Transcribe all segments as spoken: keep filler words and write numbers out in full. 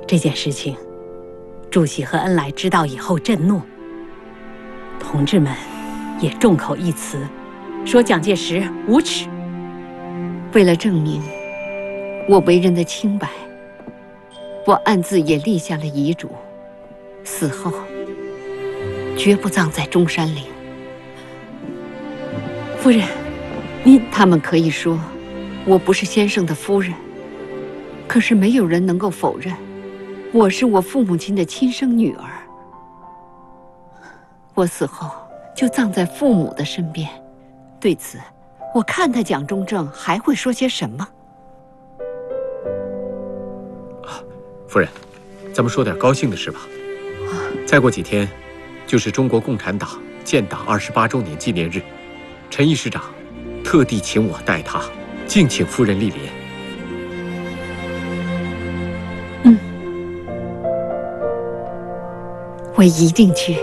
这件事情，主席和恩来知道以后震怒，同志们也众口一词，说蒋介石无耻。 为了证明我为人的清白，我暗自也立下了遗嘱，死后绝不葬在中山陵。 夫人，您…… 他们可以说我不是先生的夫人，可是没有人能够否认，我是我父母亲的亲生女儿。我死后就葬在父母的身边，对此，我看他蒋中正还会说些什么？ 夫人，咱们说点高兴的事吧。再过几天，就是中国共产党建党二十八周年纪念日，陈义师长特地请我代他，敬请夫人莅临。 嗯，我一定去。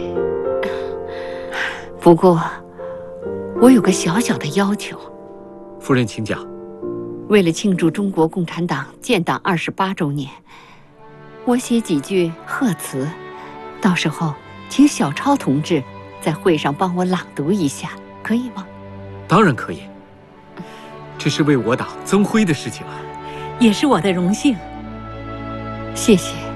不过，我有个小小的要求。 夫人请讲。 为了庆祝中国共产党建党二十八周年，我写几句贺词，到时候请小超同志在会上帮我朗读一下，可以吗？ 当然可以，这是为我党增辉的事情啊， 也是我的荣幸。 谢谢。